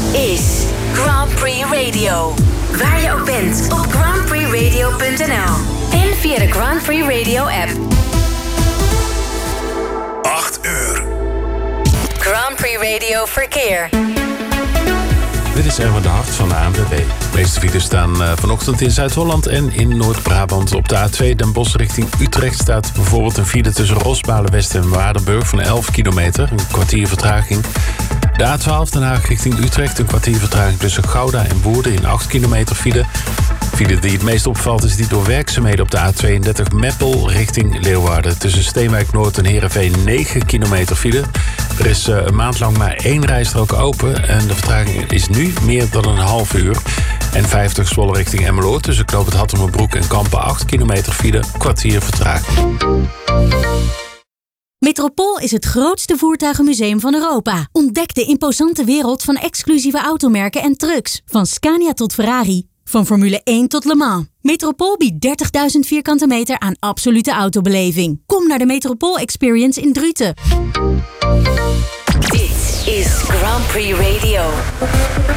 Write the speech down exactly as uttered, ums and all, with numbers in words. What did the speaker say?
is Grand Prix Radio. Waar je ook bent op grand prix radio punt n l en via de Grand Prix Radio app. acht uur. Grand Prix Radio Verkeer. Dit is Erwin de Hart van de A N W B. De meeste files staan uh, vanochtend in Zuid-Holland en in Noord-Brabant. Op de A twee Den Bosch richting Utrecht staat bijvoorbeeld een file tussen Rosmalen-West en Waardenburg van elf kilometer. Een kwartier vertraging. De A twaalf Den Haag richting Utrecht. Een kwartier vertraging tussen Gouda en Woerden in acht kilometer file. File die het meest opvalt is die door werkzaamheden op de A tweeëndertig Meppel richting Leeuwarden. Tussen Steenwijk Noord en Heerenveen negen kilometer file. Er is uh, een maand lang maar één rijstrook open en de vertraging is nu meer dan een half uur. En vijftig Zwolle richting Emmeloord tussen Knoop het Hattemerbroek en Kampen acht kilometer file, kwartier vertraging. Metropool is het grootste voertuigenmuseum van Europa. Ontdek de imposante wereld van exclusieve automerken en trucks. Van Scania tot Ferrari. Van Formule één tot Le Mans. Metropool biedt dertigduizend vierkante meter aan absolute autobeleving. Kom naar de Metropool Experience in Druten. Dit is Grand Prix Radio.